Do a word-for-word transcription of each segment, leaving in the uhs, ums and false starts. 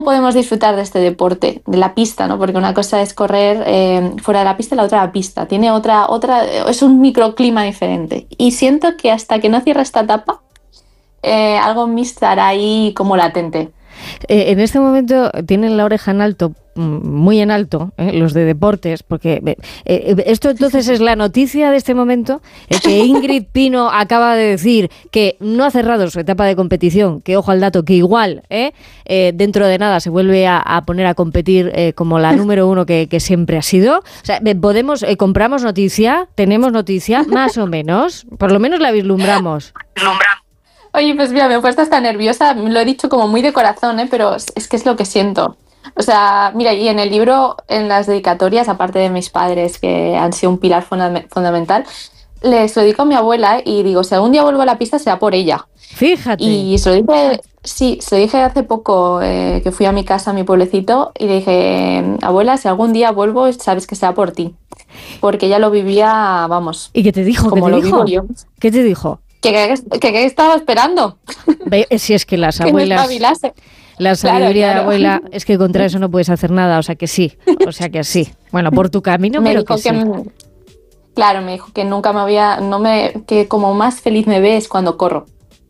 podemos disfrutar de este deporte, de la pista, ¿no? Porque una cosa es correr eh, fuera de la pista y la otra la pista. Tiene otra, otra, es un microclima diferente. Y siento que hasta que no cierre esta etapa, eh, algo en mí estará ahí como latente. Eh, en este momento tienen la oreja en alto, muy en alto, eh, los de deportes, porque eh, eh, esto entonces es la noticia de este momento, eh, que Ingrid Pino acaba de decir que no ha cerrado su etapa de competición, que ojo al dato, que igual eh, eh, dentro de nada se vuelve a, a poner a competir eh, como la número uno que, que siempre ha sido. O sea, podemos, eh, compramos noticia, tenemos noticia, más o menos, por lo menos la vislumbramos. Oye, pues mira, me he puesto hasta nerviosa, lo he dicho como muy de corazón, ¿eh? Pero es que es lo que siento. O sea, mira, y en el libro, en las dedicatorias, aparte de mis padres, que han sido un pilar funda- fundamental, les lo dedico a mi abuela y digo, si algún día vuelvo a la pista será por ella. Fíjate. Y se lo dije, sí, se lo dije hace poco, eh, que fui a mi casa, a mi pueblecito, y le dije, abuela, si algún día vuelvo, sabes que será por ti. Porque ella lo vivía, vamos. ¿Y qué te dijo? Como ¿Qué te lo dijo? vivo yo. ¿Qué te dijo? Que, que, que, que estaba esperando. Ve, si es que las que abuelas... me espabilase. La sabiduría claro, claro. de abuela es que contra eso no puedes hacer nada, o sea que sí, o sea que sí. Bueno, por tu camino, me pero dijo que sí. Que me, claro, me dijo que nunca me había, no me, que como más feliz me ve es cuando corro.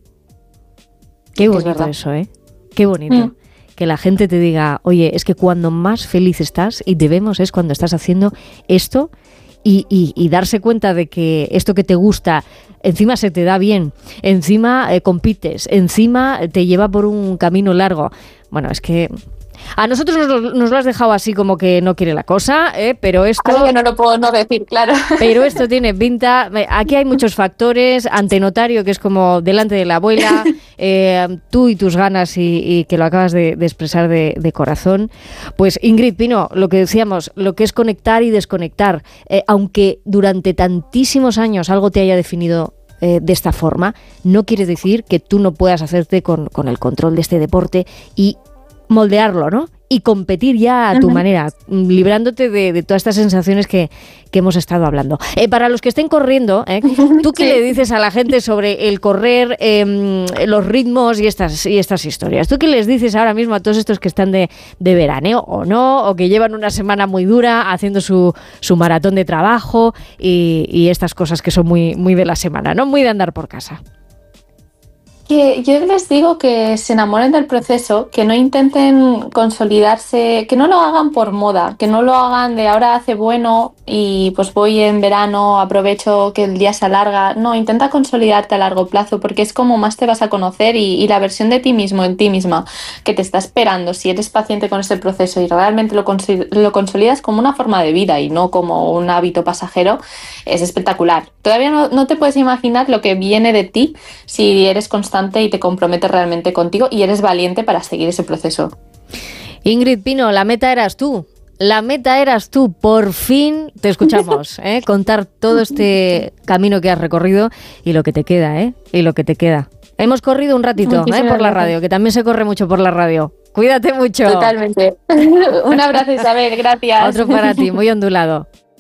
Qué bonito eso, ¿eh? Qué bonito. Mm. Que la gente te diga, oye, es que cuando más feliz estás y te vemos es cuando estás haciendo esto y, y, y darse cuenta de que esto que te gusta encima se te da bien, encima eh, compites, encima te lleva por un camino largo. Bueno, es que a nosotros nos lo, nos lo has dejado así como que no quiere la cosa, ¿eh? Pero esto... Ahora yo no lo puedo no decir, claro. Pero esto tiene pinta... Aquí hay muchos factores, ante notario, que es como delante de la abuela, eh, tú y tus ganas y, y que lo acabas de, de expresar de, de corazón. Pues Ingrid Pino, lo que decíamos, lo que es conectar y desconectar, eh, aunque durante tantísimos años algo te haya definido eh, de esta forma, no quiere decir que tú no puedas hacerte con, con el control de este deporte y moldearlo, ¿no? Y competir ya a tu uh-huh. manera, librándote de, de todas estas sensaciones que, que hemos estado hablando. Eh, para los que estén corriendo, ¿eh? ¿Tú qué sí. le dices a la gente sobre el correr, eh, los ritmos y estas, y estas historias? ¿Tú qué les dices ahora mismo a todos estos que están de, de veraneo o no, o que llevan una semana muy dura haciendo su, su maratón de trabajo y, y estas cosas que son muy, muy de la semana, ¿no? Muy de andar por casa. Que yo les digo que se enamoren del proceso, que no intenten consolidarse, que no lo hagan por moda, que no lo hagan de ahora hace bueno y pues voy en verano, aprovecho que el día se alarga. No, intenta consolidarte a largo plazo porque es como más te vas a conocer y, y la versión de ti mismo, en ti misma, que te está esperando, si eres paciente con este proceso y realmente lo, cons- lo consolidas como una forma de vida y no como un hábito pasajero, es espectacular. Todavía no, no te puedes imaginar lo que viene de ti si eres constante y te comprometes realmente contigo y eres valiente para seguir ese proceso. Ingrid Pino, la meta eras tú. La meta eras tú. Por fin te escuchamos, ¿eh? Contar todo este camino que has recorrido y lo que te queda, ¿eh? Y lo que te queda. Hemos corrido un ratito, ¿eh? Por la radio, que también se corre mucho por la radio. Cuídate mucho. Totalmente. Un abrazo, Isabel. Gracias. Otro para ti, muy ondulado.